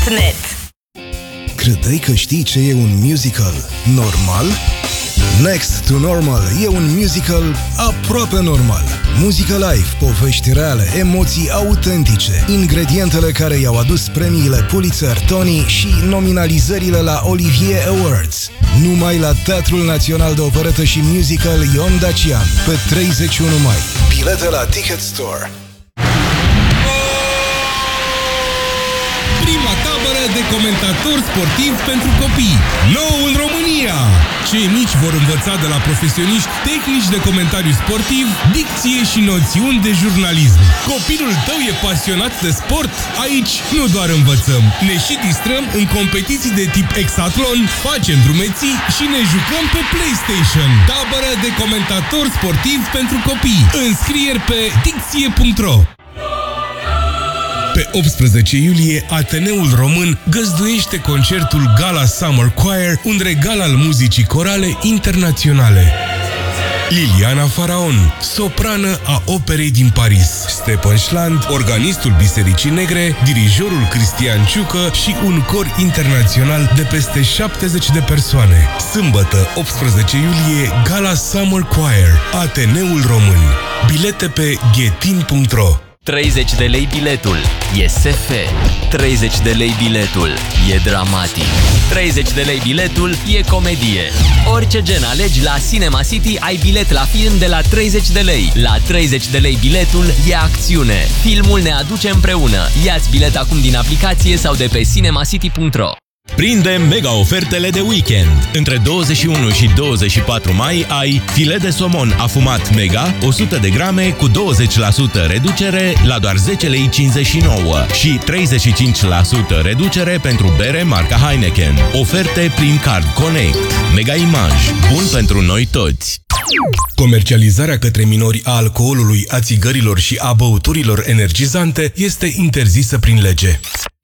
România.net. Credeai că știi ce e un musical normal? Next to Normal e un musical aproape normal. Muzică live, povești reale, emoții autentice, ingredientele care i-au adus premiile Pulitzer, Tony și nominalizările la Olivier Awards. Numai la Teatrul Național de Operetă și Musical Ion Dacian, pe 31 mai. Bilete la Ticket Store. Prima tabără de comentatori sportivi pentru copii. Nou în România! Cei mici vor învăța de la profesioniști tehnici de comentariu sportiv, dicție și noțiuni de jurnalism. Copilul tău e pasionat de sport? Aici nu doar învățăm, ne și distrăm în competiții de tip exatlon, facem drumeții și ne jucăm pe PlayStation. Tabără de comentatori sportivi pentru copii. Înscrieri pe dicție.ro. Pe 18 iulie, Ateneul Român găzduiește concertul Gala Summer Choir, un regal al muzicii corale internaționale. Liliana Faraon, soprană a Operei din Paris, Stephen Schland, organistul Bisericii Negre, dirijorul Cristian Ciucă și un cor internațional de peste 70 de persoane. Sâmbătă, 18 iulie, Gala Summer Choir, Ateneul Român. Bilete pe ghetin.ro. 30 de lei biletul e SF, 30 de lei biletul e dramatic, 30 de lei biletul e comedie. Orice gen alegi, la Cinema City ai bilet la film de la 30 de lei. La 30 de lei biletul e acțiune. Filmul ne aduce împreună. Ia-ți bilet acum din aplicație sau de pe cinemacity.ro. Prinde mega ofertele de weekend. Între 21 și 24 mai ai filet de somon afumat mega, 100 de grame cu 20% reducere la doar 10,59 lei și 35% reducere pentru bere marca Heineken. Oferte prin Card Connect. Mega Image. Bun pentru noi toți. Comercializarea către minori a alcoolului, a țigărilor și a băuturilor energizante este interzisă prin lege.